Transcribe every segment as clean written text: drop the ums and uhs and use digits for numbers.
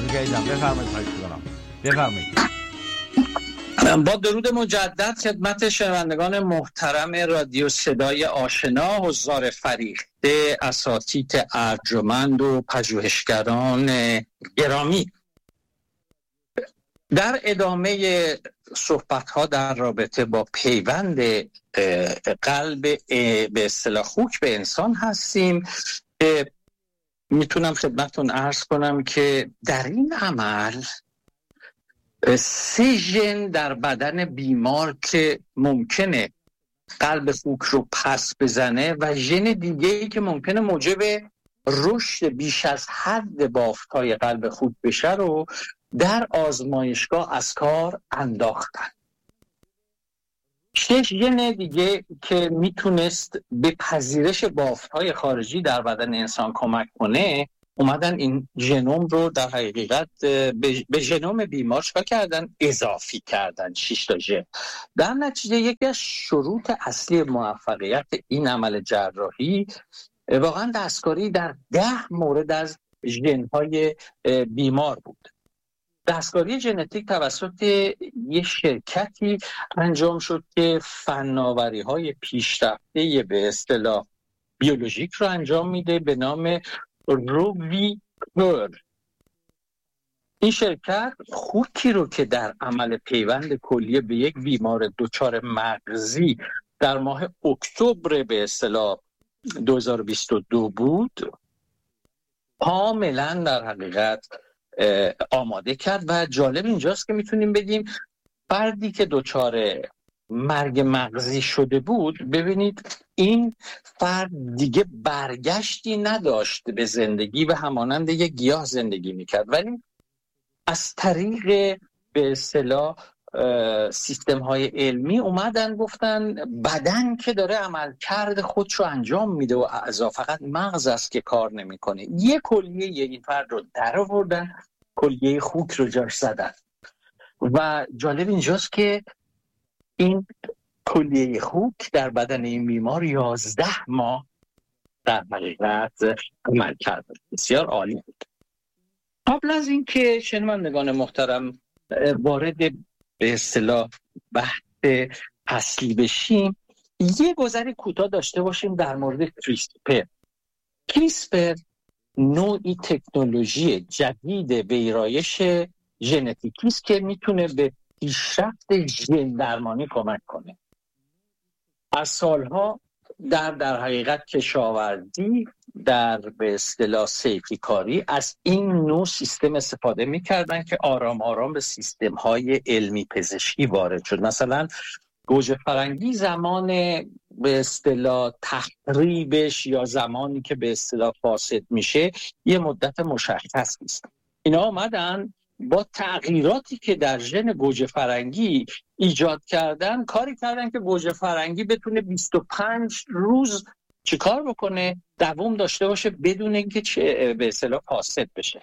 عبدالقوی جان بفرمایید. خواهش می‌کنم بفرمایید. با درود مجدد خدمت شنوندگان محترم رادیو صدای آشنا، حضار فریخته، اساتید ارجمند و پژوهشگران گرامی، در ادامه صحبت‌ها در رابطه با پیوند قلب به اصطلاح خوک به انسان هستیم. میتونم خدمتتون عرض کنم که در این عمل 3 ژن در بدن بیمار که ممکنه قلب خوک رو پس بزنه و ژن دیگه‌ای که ممکنه موجب رشد بیش از حد بافت‌های قلب خوک بشه رو در آزمایشگاه از کار انداختن. 6 ژن دیگه که میتونست به پذیرش بافت‌های خارجی در بدن انسان کمک کنه اومدن این ژنوم رو در حقیقت به ژنوم بیمار چکار کردن؟ اضافی کردن 6 تا ژن. در نتیجه یکی از شروط اصلی موفقیت این عمل جراحی واقعا دستکاری در 10 مورد از ژن‌های بیمار بود. دستکاری ژنتیک توسط یک شرکتی انجام شد که فناوری‌های پیشرفته به اصطلاح بیولوژیک رو انجام میده به نام رووی کور. این شرکت خوکی رو که در عمل پیوند کلیه به یک بیمار دچار مغزی در ماه اکتبر به اصطلاح 2022 بود کاملا در حقیقت آماده کرد و جالب اینجاست که میتونیم بگیم فردی که دچار مرگ مغزی شده بود، ببینید این فرد دیگه برگشتی نداشت به زندگی و همانند یک گیاه زندگی میکرد، ولی از طریق به اصطلاح سیستم های علمی اومدن گفتن بدن که داره عملکرد خودش رو انجام میده و اعضا، فقط مغز است که کار نمیکنه. یه کلیه این فرد رو در آوردن، کلیه خوک رو جاش زدن و جالب اینجاست که این کلیه خوک در بدن این بیمار 11 ماه در حقیقت عمل کرد. بسیار عالی بود. قبل از این که شنوندگان محترم وارد به اصطلاح بحث اصلی بشیم، یه گذری کوتاه داشته باشیم در مورد کریسپر. کریسپر نوعی تکنولوژی جدید ویرایش ژنتیکی است که میتونه به پیشرفت ژن درمانی کمک کنه. از سالها در حقیقت کشاورزی در به اصطلاح صیفی کاری از این نوع سیستم استفاده میکردن که آرام آرام به سیستم های علمی پزشکی وارد شد. مثلا گوجه فرنگی زمان به اصطلاح تخریبش یا زمانی که به اصطلاح فاسد میشه یه مدت مشخص نیست. اینا آمدن با تغییراتی که در ژن گوجه فرنگی ایجاد کردن کاری کردن که گوجه فرنگی بتونه 25 روز چیکار بکنه؟ دوام داشته باشه بدون اینکه به اصطلاح فاسد بشه.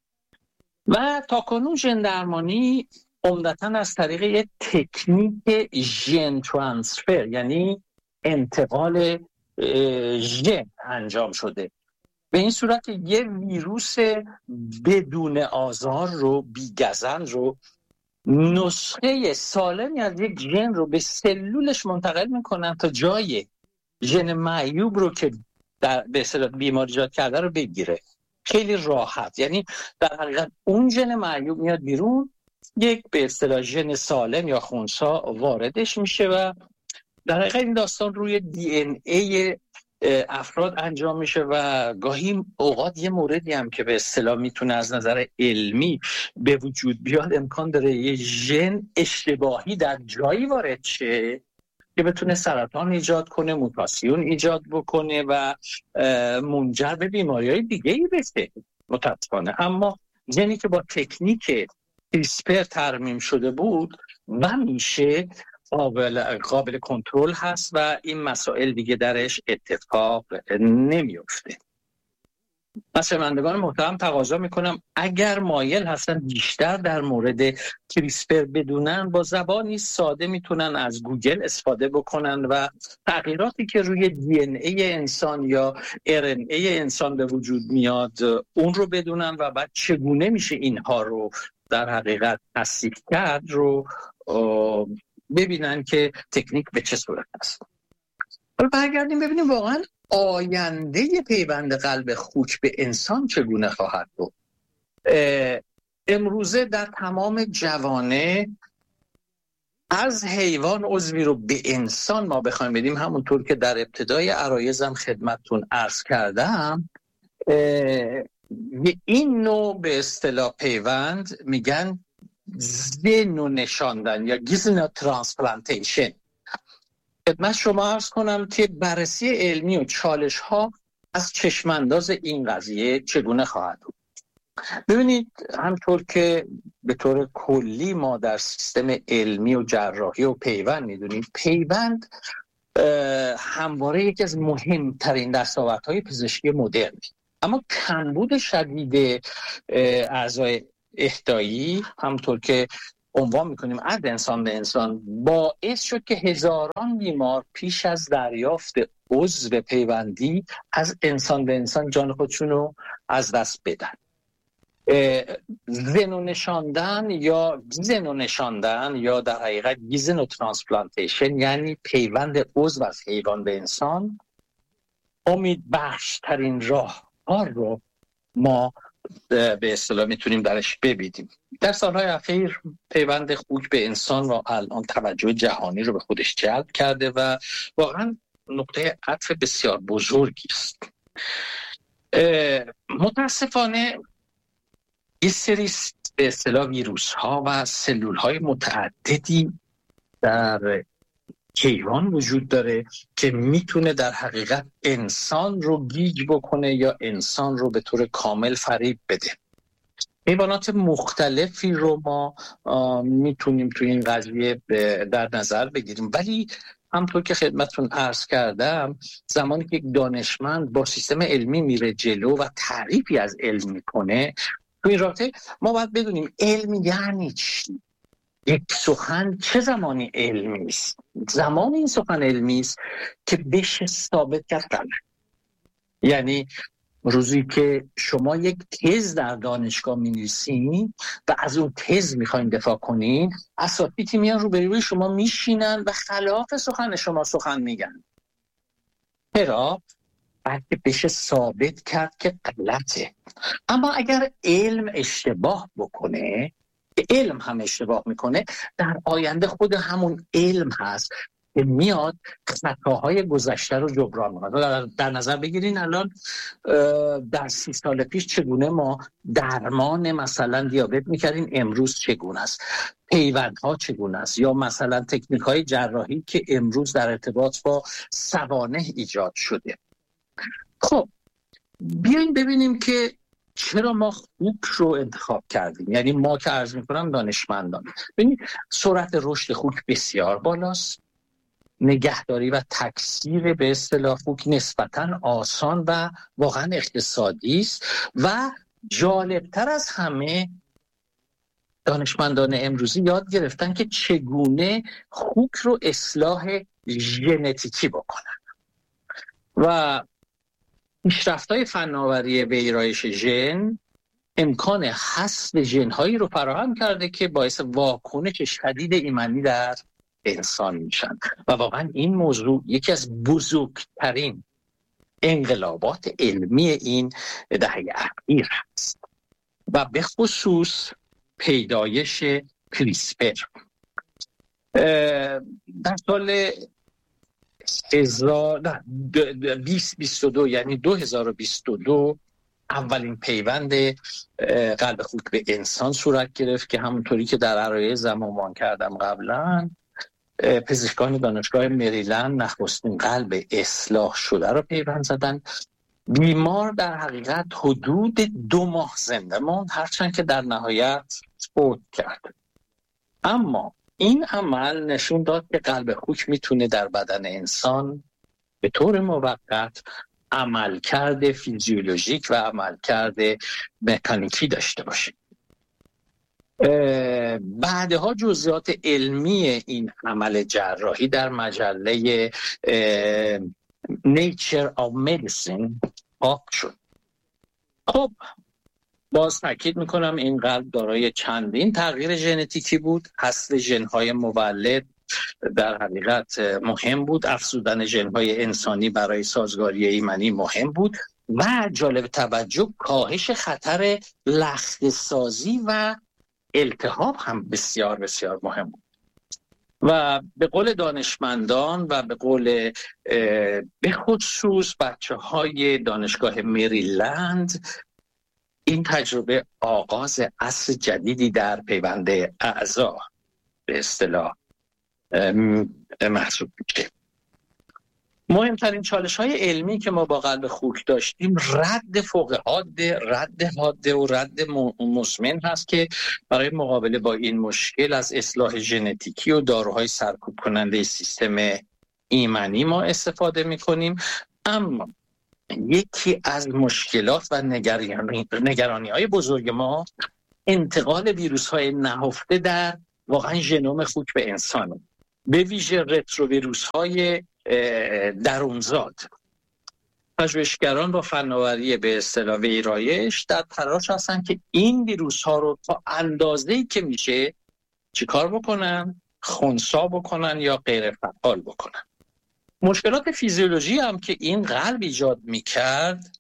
و تاکنون ژن درمانی عمدتاً از طریق یک تکنیک ژن ترانسفر یعنی انتقال ژن انجام شده. به این صورت یه ویروس بدون آزار رو بیگزند رو نسخه سالمی از یک ژن رو به سلولش منتقل میکنن تا جای ژن معیوب رو که به اصطلاح بیمار ایجاد کرده رو بگیره. خیلی راحت، یعنی در حقیقت اون ژن معیوب میاد بیرون، یک به اصطلاح ژن سالم یا خنثی واردش میشه و در حقیقت این داستان روی دی ان ای افراد انجام میشه و گاهی اوقات یه موردی هم که به اصطلاح میتونه از نظر علمی به وجود بیاد امکان داره یه ژن اشتباهی در جایی وارد شه که بتونه سرطان ایجاد کنه، موتاسیون ایجاد بکنه و منجر به بیماری‌های دیگه‌ای بشه متأسفانه. اما ژنی که با تکنیک کریسپر ترمیم شده بود و میشه قابل کنترل هست و این مسائل دیگه درش اتفاق نمیفته. از شنوندگان محترم تقاضا میکنم اگر مایل هستن بیشتر در مورد کریسپر بدونن، با زبانی ساده میتونن از گوگل استفاده بکنن و تغییراتی که روی دی ان ای انسان یا ار ان ای انسان به وجود میاد اون رو بدونن و بعد چگونه میشه اینها رو در حقیقت تصدیق کرد رو ببینن که تکنیک به چه صورت است. حالا برگردیم ببینیم واقعا آینده پیوند قلب خوک به انسان چگونه خواهد بود. امروزه در تمام جوانه از حیوان عضوی رو به انسان ما بخوایم بدیم، همونطور که در ابتدای عرایزم خدمتتون عرض کردم، این نوع به اصطلاح پیوند میگن زنو نشاندن یا گیزنو ترانسپلانتیشن. خدمت شما عرض کنم که بررسی علمی و چالش ها از چشمانداز این قضیه چگونه خواهد بود. ببینید، همطور که به طور کلی ما در سیستم علمی و جراحی و پیوند میدونیم، پیوند همواره یکی از مهمترین دستاوردهای پزشکی مدرن، اما کمبود شدید اعضای اهدایی، همطور که عنوان میکنیم از انسان به انسان، باعث شد که هزاران بیمار پیش از دریافت عضو پیوندی از انسان به انسان جان خودشون رو از دست بدن. زنو نشاندن یا در حقیقت گیزنو ترانسپلانتیشن، یعنی پیوند عضو از حیوان به انسان، امید بخشترین راهکار رو ما به اصطلاح میتونیم درش ببینیم. در سالهای اخیر پیوند خوک به انسان و الان توجه جهانی رو به خودش جلب کرده و واقعا نقطه عطف بسیار بزرگی است. متاسفانه یه سری به اصطلاح ویروس ها و سلول های متعددی در کیوان وجود داره که میتونه در حقیقت انسان رو گیج بکنه یا انسان رو به طور کامل فریب بده. حیوانات مختلفی رو ما میتونیم توی این قضیه در نظر بگیریم، ولی همطور که خدمتتون عرض کردم، زمانی که یک دانشمند با سیستم علمی میره جلو و تعریفی از علم میکنه، تو این رابطه ما باید بدونیم علم یعنی چی. یک سخن چه زمانی علمی است؟ زمان این سخن علمی است که بشه ثابت کرد. یعنی روزی که شما یک تز در دانشگاه می‌نویسین و از اون تز می‌خواین دفاع کنین، اساتیدی میان روبروی شما میشینن و خلاف سخن شما سخن میگن. چرا؟ بلکه بشه ثابت کرد که غلطه. اما اگر علم اشتباه بکنه، علم هم اشتباه میکنه، در آینده خود همون علم هست که میاد خطاهای گذشته رو جبران میکنه. در نظر بگیرین الان در 30 سال پیش چگونه ما درمان مثلا دیابت میکردیم، امروز چگونه است، پیوندها چگونه است، یا مثلا تکنیک های جراحی که امروز در ارتباط با سوانح ایجاد شده. خب بیاین ببینیم که چرا ما خوک رو انتخاب کردیم. یعنی ما که عرض میکنم دانشمندان، ببینید سرعت رشد خوک بسیار بالاست، نگهداری و تکثیر به اصطلاح خوک نسبتاً آسان و واقعا اقتصادی است و جالبتر از همه دانشمندان امروزی یاد گرفتن که چگونه خوک رو اصلاح ژنتیکی بکنن و پیشرفت‌های فناوری ویرایش ژن امکان حذف ژن‌هایی رو فراهم کرده که باعث واکنش شدید ایمنی در انسان میشن و واقعا این موضوع یکی از بزرگترین انقلابات علمی این دهه اخیر هست و به خصوص پیدایش کریسپر. در سال 2022 یعنی 2022 اولین پیوند قلب خوک به انسان صورت گرفت که همونطوری که در عرایزم عنوان کردم قبلا، پزشکان دانشگاه مریلند نخستین قلب اصلاح شده رو پیوند زدن. بیمار در حقیقت حدود 2 ماه زنده ماند، هرچند که در نهایت فوت کرد. اما این عمل نشون داد که قلب خوک میتونه در بدن انسان به طور موقت عملکرد فیزیولوژیک و عملکرد مکانیکی داشته باشیم. بعدها جزئیات علمی این عمل جراحی در مجله Nature of Medicine چاپ شد. خب باز تاکید میکنم این قلب دارای چندین تغییر ژنتیکی بود. حذف ژن‌های مولد در حقیقت مهم بود، افزودن ژن‌های انسانی برای سازگاری ایمنی مهم بود و جالب توجه کاهش خطر لخته و التهاب هم بسیار بسیار مهم بود. و به قول دانشمندان و به قول به خصوص بچه‌های دانشگاه مریلند، این تجربه آغاز عصر جدیدی در پیوند اعضا به اصطلاح محسوب میشه. مهمترین چالش‌های علمی که ما با قلب خوک داشتیم رد فوق حاده، رد حاده و رد مزمن هست که برای مقابله با این مشکل از اصلاح ژنتیکی و داروهای سرکوب کننده سیستم ایمنی ما استفاده می‌کنیم. اما یکی از مشکلات و نگرانی‌های بزرگ ما انتقال ویروس‌های نهفته در واقعا ژنوم خوک به انسان، به ویژه رتروویروس‌های درونزاد. پژوهشگران با فناوری به اصطلاح ویرایش در تلاش هستن که این ویروس‌ها رو تا اندازه‌ای که میشه چیکار بکنن؟ خنثی بکنن یا غیر فعال بکنن. مشکلات فیزیولوژی هم که این قلب ایجاد میکرد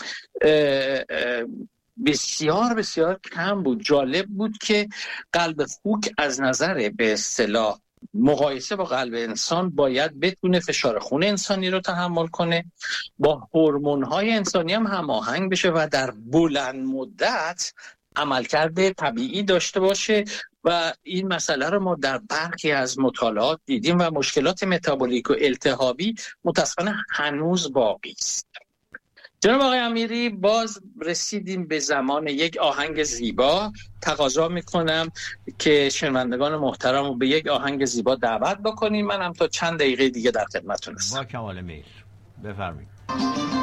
بسیار بسیار کم بود. جالب بود که قلب خوک از نظر به اصطلاح مقایسه با قلب انسان باید بتونه فشار خون انسانی رو تحمل کنه، با هورمون‌های انسانی هم هماهنگ بشه و در بلند مدت عملکرد طبیعی داشته باشه و این مسئله رو ما در برخی از مطالعات دیدیم و مشکلات متابولیک و التهابی متاسفانه هنوز باقی است. جناب آقای امیری، باز رسیدیم به زمان یک آهنگ زیبا. تقاضا میکنم که شنوندگان محترم رو به یک آهنگ زیبا دعوت بکنیم. منم تا چند دقیقه دیگه در خدمتتون هستم. با کمال میل، بفرمایید.